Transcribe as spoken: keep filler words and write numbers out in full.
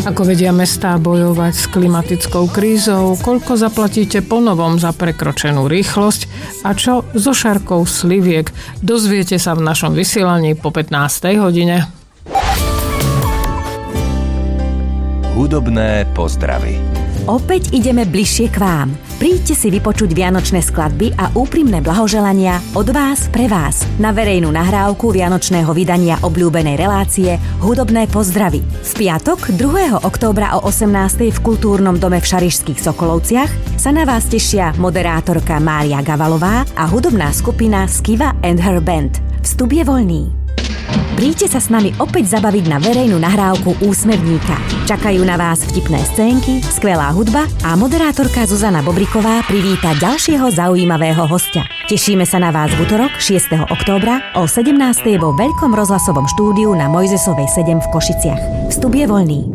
Ako vedia mestá bojovať s klimatickou krízou, koľko zaplatíte ponovom za prekročenú rýchlosť a čo so šarkou sliviek, dozviete sa v našom vysielaní po pätnástej hodine. Hudobné pozdravy. Opäť ideme bližšie k vám. Príďte si vypočuť vianočné skladby a úprimné blahoželania od vás pre vás na verejnú nahrávku vianočného vydania obľúbenej relácie Hudobné pozdravy. V piatok druhého októbra o osemnástej v Kultúrnom dome v Šarišských Sokolovciach sa na vás tešia moderátorka Mária Gavalová a hudobná skupina Skiva and her band. Vstup je voľný. Príďte sa s nami opäť zabaviť na verejnú nahrávku Úsmevníka. Čakajú na vás vtipné scénky, skvelá hudba a moderátorka Zuzana Bobriková privíta ďalšieho zaujímavého hostia. Tešíme sa na vás v utorok šiesteho októbra o sedemnástej vo Veľkom rozhlasovom štúdiu na Mojzesovej sedem v Košiciach. Vstup je voľný.